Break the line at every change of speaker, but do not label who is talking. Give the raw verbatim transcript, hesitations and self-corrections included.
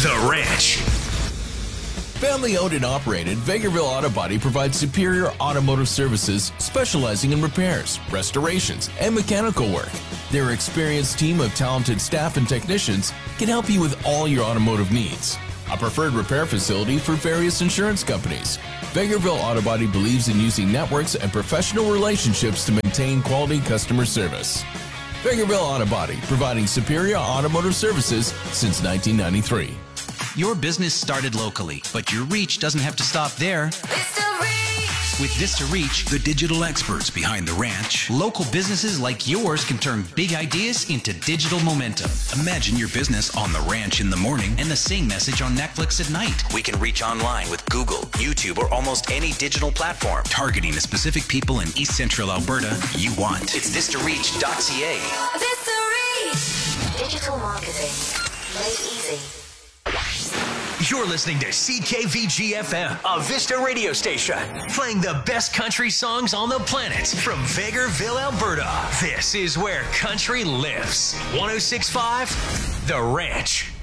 The Ranch.
Family owned and operated, Vegreville Auto Body provides superior automotive services specializing in repairs, restorations, and mechanical work. Their experienced team of talented staff and technicians can help you with all your automotive needs. A preferred repair facility for various insurance companies. Vegreville Auto Body believes in using networks and professional relationships to maintain quality customer service. Vegreville Auto Body, providing superior automotive services since nineteen ninety-three.
Your business started locally, but your reach doesn't have to stop there.
Vista Reach.
With Vista Reach,
The digital experts behind The Ranch.
local businesses like yours can turn big ideas into digital momentum.
Imagine your business on The Ranch in the morning.
And the same message on Netflix at night.
We can reach online with Google, YouTube, or almost any digital platform.
Targeting the specific people in East Central Alberta you want.
It's vista reach dot c a.
Vista Reach.
Digital marketing made easy.
You're listening to C K V G F M, a Vista radio station, playing the best country songs on the planet from Vegreville, Alberta. This is where country lives. one oh six point five, The Ranch.